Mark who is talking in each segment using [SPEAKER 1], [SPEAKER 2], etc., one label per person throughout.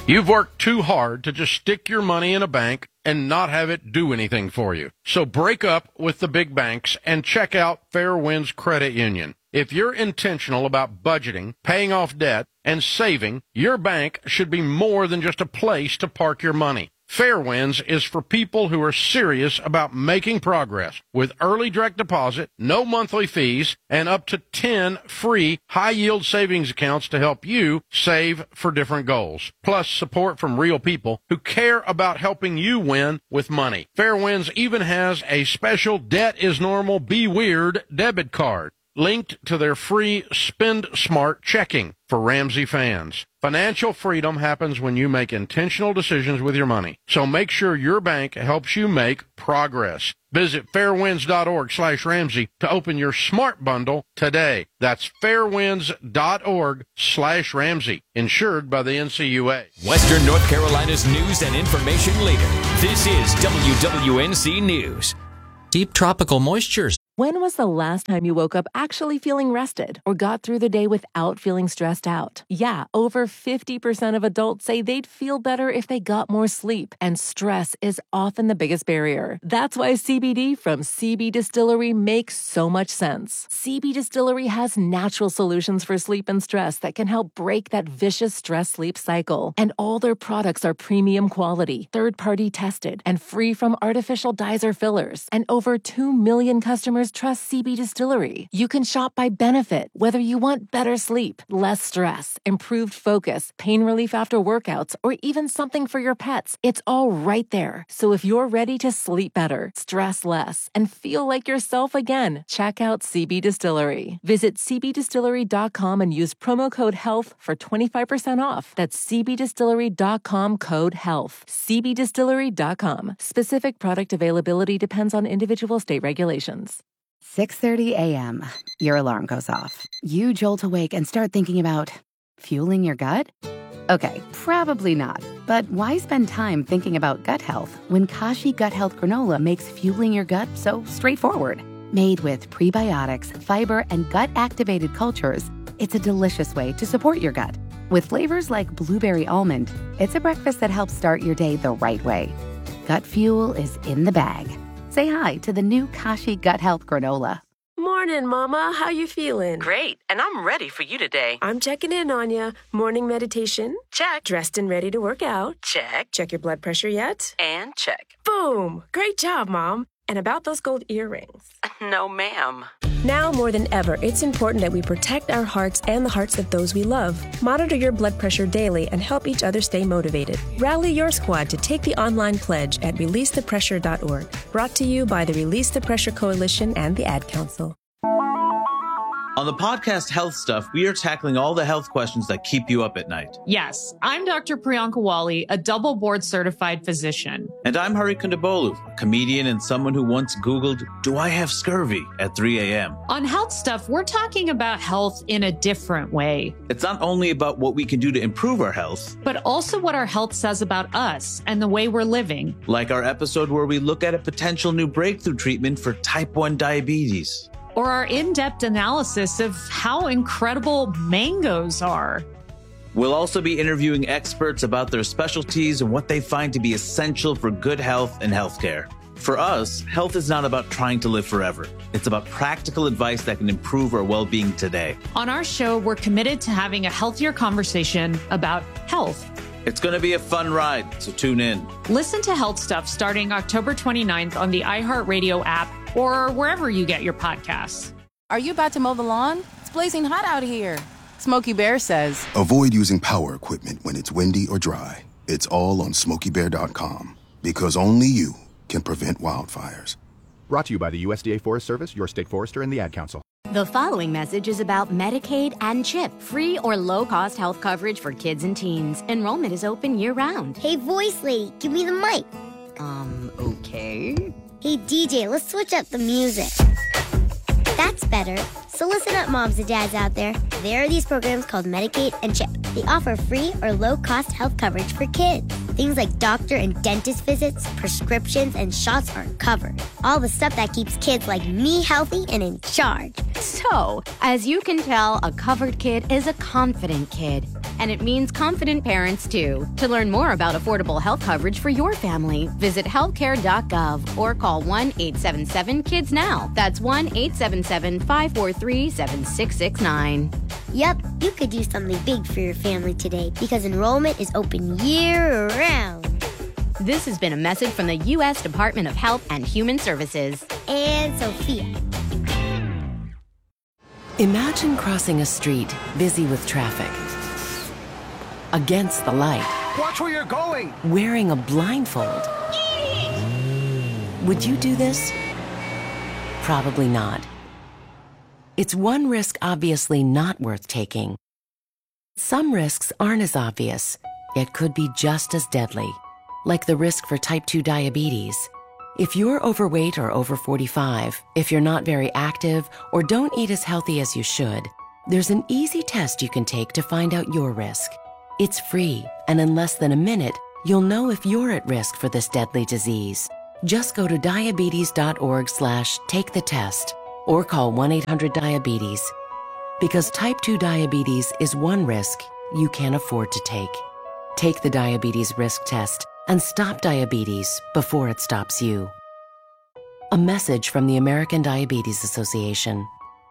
[SPEAKER 1] You've worked too hard to just stick your money in a bank and not have it do anything for you. So break up with the big banks and check out Fair Winds Credit Union. If you're intentional about budgeting, paying off debt, and saving, your bank should be more than just a place to park your money. Fair Winds is for people who are serious about making progress with early direct deposit, no monthly fees, and up to 10 free high-yield savings accounts to help you save for different goals. Plus support from real people who care about helping you win with money. Fair Winds even has a special Debt is Normal, Be Weird debit card linked to their free Spend Smart checking for Ramsey fans. Financial freedom happens when you make intentional decisions with your money. So make sure your bank helps you make progress. Visit fairwinds.org/Ramsey to open your smart bundle today. That's fairwinds.org/Ramsey. Insured by the NCUA.
[SPEAKER 2] Western North Carolina's news and information leader. This is WWNC News.
[SPEAKER 3] Deep tropical moistures.
[SPEAKER 4] When was the last time you woke up actually feeling rested or got through the day without feeling stressed out? Yeah, over 50% of adults say they'd feel better if they got more sleep, and stress is often the biggest barrier. That's why CBD from CB Distillery makes so much sense. CB Distillery has natural solutions for sleep and stress that can help break that vicious stress-sleep cycle. And all their products are premium quality, third-party tested, and free from artificial dyes or fillers. And over 2 million customers trust CB Distillery. You can shop by benefit, whether you want better sleep, less stress, improved focus, pain relief after workouts, or even something for your pets. It's all right there. So if you're ready to sleep better, stress less, and feel like yourself again, check out CB Distillery. Visit cbdistillery.com and use promo code HEALTH for 25% off. That's cbdistillery.com code HEALTH. cbdistillery.com. Specific product availability depends on individual state regulations.
[SPEAKER 5] 6:30 a.m. Your alarm goes off. You jolt awake and start thinking about fueling your gut? Okay, probably not. But why spend time thinking about gut health when Kashi Gut Health Granola makes fueling your gut so straightforward? Made with prebiotics, fiber, and gut-activated cultures, it's a delicious way to support your gut. With flavors like blueberry almond, it's a breakfast that helps start your day the right way. Gut fuel is in the bag. Say hi to the new Kashi Gut Health Granola.
[SPEAKER 6] Morning, Mama. How you feeling?
[SPEAKER 7] Great, and I'm ready for you today.
[SPEAKER 6] I'm checking in on you. Morning meditation?
[SPEAKER 7] Check.
[SPEAKER 6] Dressed and ready to work out?
[SPEAKER 7] Check.
[SPEAKER 6] Check your blood pressure yet?
[SPEAKER 7] And check.
[SPEAKER 6] Boom! Great job, Mom. And about those gold earrings?
[SPEAKER 7] No, ma'am.
[SPEAKER 6] Now more than ever, it's important that we protect our hearts and the hearts of those we love. Monitor your blood pressure daily and help each other stay motivated. Rally your squad to take the online pledge at releasethepressure.org. Brought to you by the Release the Pressure Coalition and the Ad Council.
[SPEAKER 8] On the podcast Health Stuff, we are tackling all the health questions that keep you up at night.
[SPEAKER 9] Yes, I'm Dr. Priyanka Wali, a double board certified physician.
[SPEAKER 8] And I'm Hari Kondabolu, a comedian and someone who once Googled, "Do I have scurvy?" at 3 a.m.
[SPEAKER 9] On Health Stuff, we're talking about health in a different way.
[SPEAKER 8] It's not only about what we can do to improve our health,
[SPEAKER 9] but also what our health says about us and the way we're living.
[SPEAKER 8] Like our episode where we look at a potential new breakthrough treatment for type 1 diabetes.
[SPEAKER 9] Or our in-depth analysis of how incredible mangoes are.
[SPEAKER 8] We'll also be interviewing experts about their specialties and what they find to be essential for good health and healthcare. For us, health is not about trying to live forever. It's about practical advice that can improve our well-being today.
[SPEAKER 9] On our show, we're committed to having a healthier conversation about health.
[SPEAKER 8] It's going to be a fun ride, so tune in.
[SPEAKER 9] Listen to Health Stuff starting October 29th on the iHeartRadio app or wherever you get your podcasts.
[SPEAKER 10] Are you about to mow the lawn? It's blazing hot out here. Smokey Bear says,
[SPEAKER 11] avoid using power equipment when it's windy or dry. It's all on SmokeyBear.com, because only you can prevent wildfires.
[SPEAKER 12] Brought to you by the USDA Forest Service, your state forester, and the Ad Council.
[SPEAKER 13] The following message is about Medicaid and CHIP, free or low-cost health coverage for kids and teens. Enrollment is open year-round.
[SPEAKER 14] Hey, voice lady, give me the mic.
[SPEAKER 13] Okay.
[SPEAKER 14] Hey, DJ, let's switch up the music. That's better. So listen up, moms and dads out there. There are these programs called Medicaid and CHIP. They offer free or low-cost health coverage for kids. Things like doctor and dentist visits, prescriptions, and shots are covered. All the stuff that keeps kids like me healthy and in charge.
[SPEAKER 13] So, as you can tell, a covered kid is a confident kid. And it means confident parents, too. To learn more about affordable health coverage for your family, visit healthcare.gov or call 1-877-KIDS-NOW. That's 1-877-543-7669.
[SPEAKER 14] Yep, you could do something big for your family today because enrollment is open year-round.
[SPEAKER 13] This has been a message from the U.S. Department of Health and Human Services.
[SPEAKER 14] And Sophia.
[SPEAKER 15] Imagine crossing a street busy with traffic. Against the light.
[SPEAKER 16] Watch where you're going!
[SPEAKER 15] Wearing a blindfold. Would you do this? Probably not. It's one risk obviously not worth taking. Some risks aren't as obvious, yet could be just as deadly, like the risk for type 2 diabetes. If you're overweight or over 45, if you're not very active, or don't eat as healthy as you should, there's an easy test you can take to find out your risk. It's free, and in less than a minute, you'll know if you're at risk for this deadly disease. Just go to diabetes.org/take-the-test or call 1-800-DIABETES. Because type 2 diabetes is one risk you can't afford to take. Take the diabetes risk test and stop diabetes before it stops you. A message from the American Diabetes Association.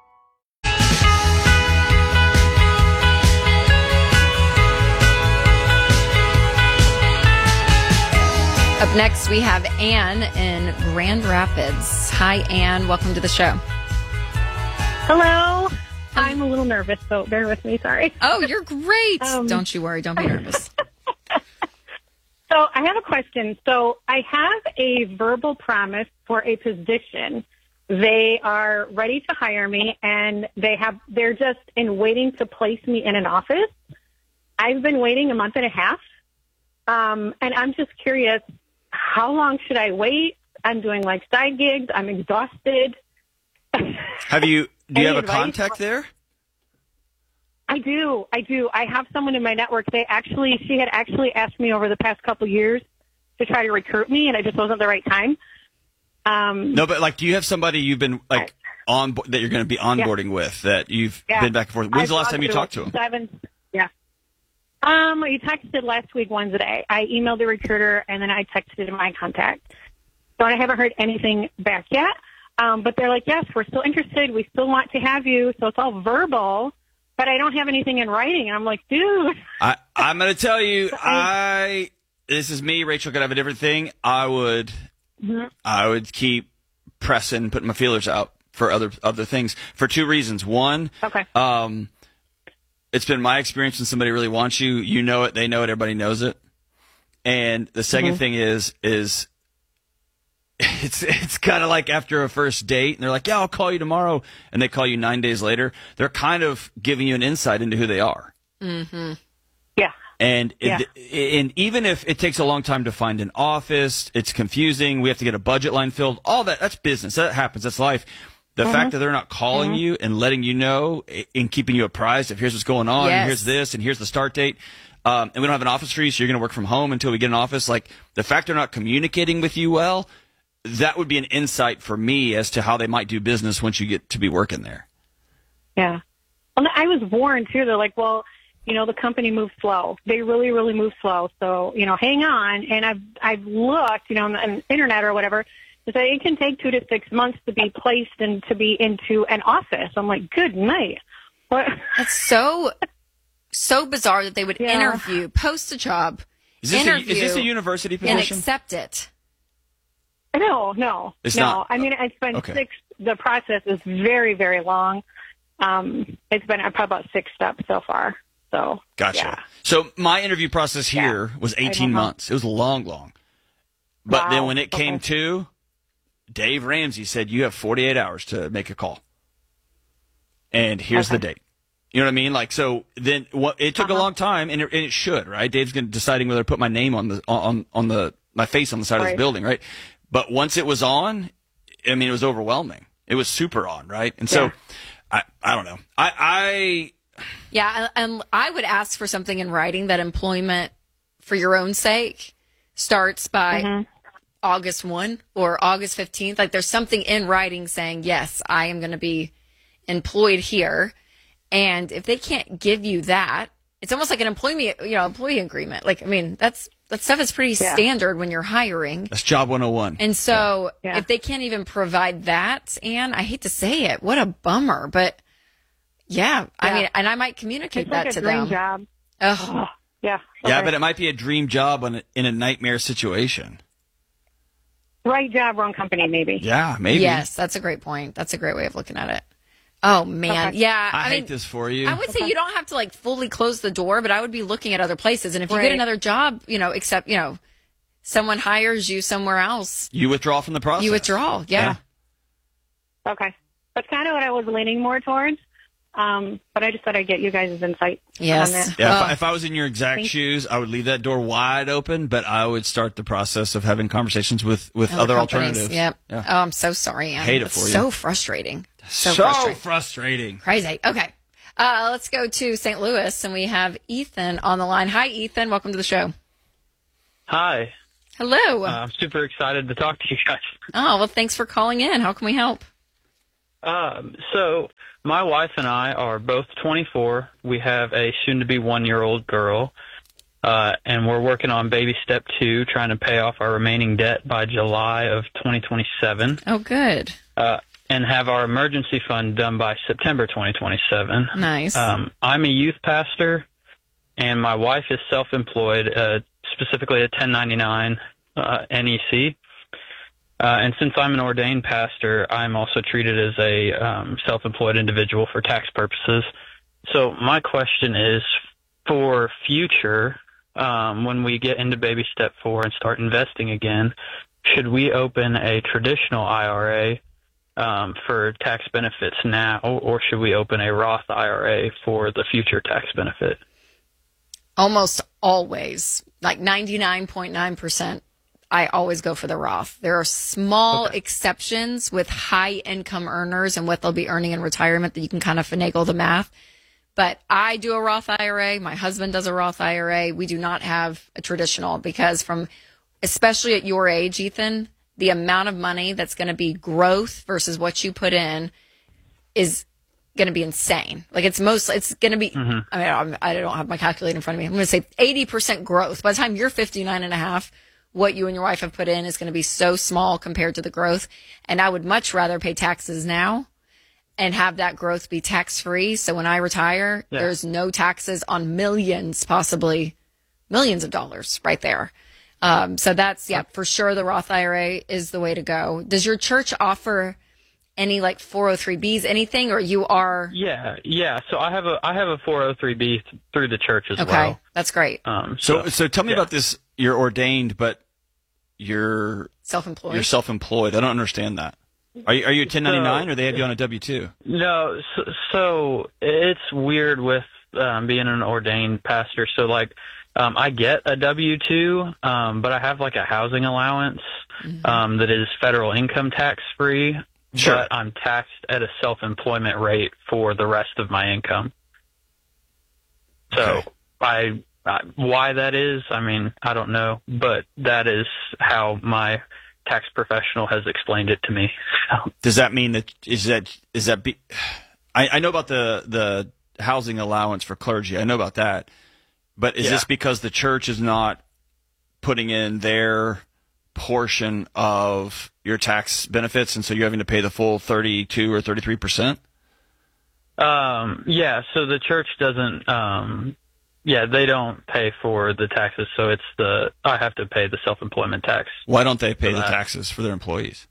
[SPEAKER 17] Up next, we have Ann in Grand Rapids. Hi, Ann. Welcome to the show.
[SPEAKER 18] Hello. I'm a little nervous, so bear with me. Sorry.
[SPEAKER 17] Oh, you're great. Don't you worry. Don't be nervous.
[SPEAKER 18] So I have a question. So I have a verbal promise for a position. They are ready to hire me, and they're just waiting to place me in an office. I've been waiting a month and a half, and I'm just curious, how long should I wait? I'm doing like side gigs. I'm exhausted.
[SPEAKER 19] Do you have a contact there?
[SPEAKER 18] I do. I have someone in my network. She had actually asked me over the past couple years to try to recruit me, and it just wasn't the right time.
[SPEAKER 19] No, but do you have somebody you've been that you're going to be onboarding with that you've been back and forth? When's the last time you talked to him?
[SPEAKER 18] Yeah. You texted last week Wednesday. I emailed the recruiter, and then I texted my contact. So I haven't heard anything back yet. But they're like, yes, we're still interested. We still want to have you. So it's all verbal, but I don't have anything in writing. And I'm like, dude.
[SPEAKER 19] I'm going to tell you, this is me. Rachel could have a different thing. I would keep pressing, putting my feelers out for other things for two reasons. One, it's been my experience when somebody really wants you, you know it, they know it, everybody knows it. And the second thing is it's kind of like after a first date, and they're like, yeah, I'll call you tomorrow, and they call you 9 days later. They're kind of giving you an insight into who they are.
[SPEAKER 18] Mm-hmm. Yeah.
[SPEAKER 19] And and even if it takes a long time to find an office, it's confusing, we have to get a budget line filled, all that's business. That happens. That's life. The fact that they're not calling you and letting you know and keeping you apprised of here's what's going on, and here's this, and here's the start date. And we don't have an office for you, so you're going to work from home until we get an office. Like, the fact they're not communicating with you well, that would be an insight for me as to how they might do business once you get to be working there.
[SPEAKER 18] Yeah. Well, I was warned, too. They're like, well, the company moves slow. They really, really move slow. So, hang on. And I've looked, on the internet or whatever. So it can take 2 to 6 months to be placed and to be into an office. I'm like, good night. What?
[SPEAKER 17] That's so bizarre that they would interview, post a job,
[SPEAKER 19] is this a university position?
[SPEAKER 17] And accept it.
[SPEAKER 18] No.
[SPEAKER 19] It's not.
[SPEAKER 18] I mean, it's been the process is very, very long. It's been probably about 6 steps so far. So
[SPEAKER 19] Gotcha.
[SPEAKER 18] Yeah.
[SPEAKER 19] So my interview process here was 18 months. It was long. But then when it came to, Dave Ramsey said, you have 48 hours to make a call. And here's the date. You know what I mean? Like, so then it took a long time, and it should, right? Dave's deciding whether to put my name on my face on the side of the building, right? But once it was on, I mean, it was overwhelming. It was super on, right? And so, I don't know.
[SPEAKER 17] Yeah, and I would ask for something in writing that employment, for your own sake, starts by August 1 or August 15th. Like, there's something in writing saying, yes, I am going to be employed here. And if they can't give you that, it's almost like an employee agreement. Like, I mean, that stuff is pretty standard when you're hiring.
[SPEAKER 19] That's job 101.
[SPEAKER 17] And so if they can't even provide that, Ann, I hate to say it, what a bummer. But I mean, and I might communicate
[SPEAKER 18] it's
[SPEAKER 17] that
[SPEAKER 18] like
[SPEAKER 17] to
[SPEAKER 18] a dream
[SPEAKER 17] them.
[SPEAKER 18] Job.
[SPEAKER 17] Oh.
[SPEAKER 18] Yeah.
[SPEAKER 19] Yeah, but it might be a dream job in a nightmare situation.
[SPEAKER 18] Right job, wrong company, maybe.
[SPEAKER 19] Yeah, maybe.
[SPEAKER 17] Yes, that's a great point. That's a great way of looking at it. Oh, man.
[SPEAKER 18] Okay.
[SPEAKER 17] Yeah.
[SPEAKER 19] I hate this for you.
[SPEAKER 17] I would say you don't have to like fully close the door, but I would be looking at other places. And if you get another job, except, someone hires you somewhere else.
[SPEAKER 19] You withdraw from the process.
[SPEAKER 17] You withdraw. Yeah.
[SPEAKER 18] Okay. That's kind of what I was leaning more towards. But I just thought I'd get you guys' insight on that.
[SPEAKER 19] Yeah, if I was in your exact shoes, I would leave that door wide open, but I would start the process of having conversations with other alternatives.
[SPEAKER 17] Yep.
[SPEAKER 19] Yeah.
[SPEAKER 17] Oh, I'm so sorry, Ann.
[SPEAKER 19] Hate it for you.
[SPEAKER 17] So frustrating. So
[SPEAKER 19] frustrating.
[SPEAKER 17] Crazy. Okay. Let's go to St. Louis, and we have Ethan on the line. Hi, Ethan. Welcome to the show.
[SPEAKER 16] Hi.
[SPEAKER 17] Hello.
[SPEAKER 16] I'm super excited to talk to you guys.
[SPEAKER 17] Oh, well, thanks for calling in. How can we help?
[SPEAKER 16] So my wife and I are both 24. We have a soon-to-be 1-year-old girl, and we're working on baby step 2, trying to pay off our remaining debt by July of 2027.
[SPEAKER 17] Oh, good.
[SPEAKER 16] And have our emergency fund done by September 2027.
[SPEAKER 17] Nice.
[SPEAKER 16] I'm a youth pastor, and my wife is self-employed, specifically a 1099 NEC. And since I'm an ordained pastor, I'm also treated as a self-employed individual for tax purposes. So my question is, for future, when we get into baby step 4 and start investing again, should we open a traditional IRA for tax benefits now, or should we open a Roth IRA for the future tax benefit?
[SPEAKER 17] Almost always, like 99.9%. I always go for the Roth. There are small exceptions with high income earners and what they'll be earning in retirement that you can kind of finagle the math. But I do a Roth IRA. My husband does a Roth IRA. We do not have a traditional because especially at your age, Ethan, the amount of money that's going to be growth versus what you put in is going to be insane. Like it's going to be, I mean, I don't have my calculator in front of me. I'm going to say 80% growth. By the time you're 59 and a half, what you and your wife have put in is going to be so small compared to the growth. And I would much rather pay taxes now and have that growth be tax-free. So when I retire, there's no taxes on millions, possibly millions of dollars right there. So that's, for sure the Roth IRA is the way to go. Does your church offer any like 403Bs, anything, or you are?
[SPEAKER 16] Yeah. So I have a 403B through the church as well.
[SPEAKER 17] Okay, that's great.
[SPEAKER 19] So tell me about this. You're ordained, but you're
[SPEAKER 17] self-employed.
[SPEAKER 19] You're self-employed. I don't understand that. Are you a 1099 or they have you on a W-2?
[SPEAKER 16] No. So it's weird with being an ordained pastor. So like I get a W-2, but I have like a housing allowance that is federal income tax free.
[SPEAKER 19] Sure.
[SPEAKER 16] But I'm taxed at a self-employment rate for the rest of my income. So why that is, I mean, I don't know, but that is how my tax professional has explained it to me.
[SPEAKER 19] Does that mean I know about the housing allowance for clergy. I know about that. But is this because the church is not putting in their portion of your tax benefits, and so you're having to pay the full 32 or 33%?
[SPEAKER 16] Yeah, so the church doesn't they don't pay for the taxes, so I have to pay the self-employment tax.
[SPEAKER 19] Why don't they pay the taxes for their employees?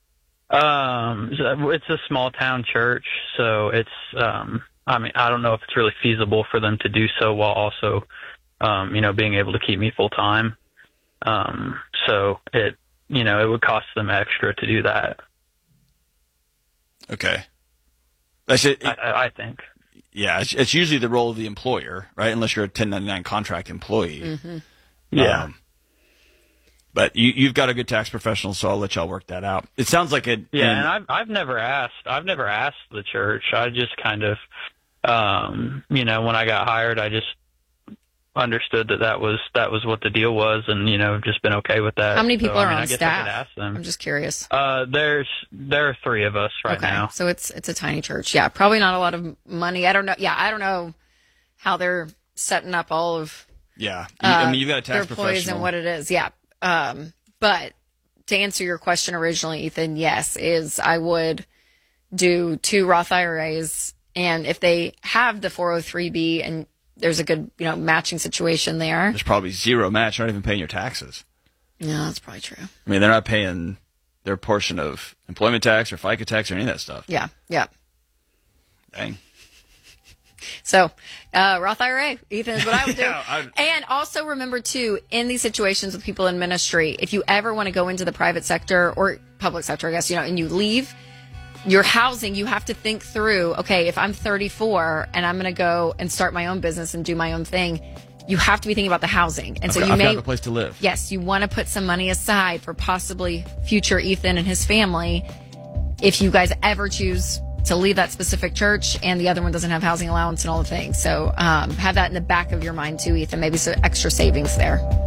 [SPEAKER 16] It's a small town church, so it's I mean, I don't know if it's really feasible for them to do so while also being able to keep me full time. So it would cost them extra to do that.
[SPEAKER 19] Okay. That's it.
[SPEAKER 16] I think.
[SPEAKER 19] Yeah, it's usually the role of the employer, right? Unless you're a 1099 contract employee.
[SPEAKER 17] Mm-hmm.
[SPEAKER 16] Yeah.
[SPEAKER 19] But you've got a good tax professional, so I'll let y'all work that out. It sounds like it.
[SPEAKER 16] Yeah, and I've never asked the church. I just kind of, when I got hired, I just understood that was what the deal was, and just been okay with that.
[SPEAKER 17] How many people are on
[SPEAKER 16] I guess
[SPEAKER 17] staff?
[SPEAKER 16] I could ask them.
[SPEAKER 17] I'm just curious.
[SPEAKER 16] There are 3 of us right now.
[SPEAKER 17] So it's a tiny church. Yeah, probably not a lot of money. I don't know. Yeah, I don't know how they're setting up all of
[SPEAKER 19] Yeah. I mean, you've got a tax
[SPEAKER 17] their employees
[SPEAKER 19] professional.
[SPEAKER 17] and what it is. Yeah. But to answer your question originally, Ethan, yes, I would do 2 Roth IRAs. And if they have the 403B and there's a good, matching situation there.
[SPEAKER 19] There's probably zero match. You're not even paying your taxes.
[SPEAKER 17] No, that's probably true.
[SPEAKER 19] I mean, they're not paying their portion of employment tax or FICA tax or any of that stuff.
[SPEAKER 17] Yeah. Yeah.
[SPEAKER 19] Dang.
[SPEAKER 17] So, Roth IRA, Ethan, is what I would do.
[SPEAKER 19] Yeah,
[SPEAKER 17] and also remember, too, in these situations with people in ministry, if you ever want to go into the private sector or public sector, I guess, and you leave your housing, you have to think through, okay, if I'm 34 and I'm going to go and start my own business and do my own thing, you have to be thinking about the housing. And
[SPEAKER 19] I've got a place to live.
[SPEAKER 17] Yes, you want to put some money aside for possibly future Ethan and his family if you guys ever choose to leave that specific church and the other one doesn't have housing allowance and all the things. So have that in the back of your mind too, Ethan. Maybe some extra savings there.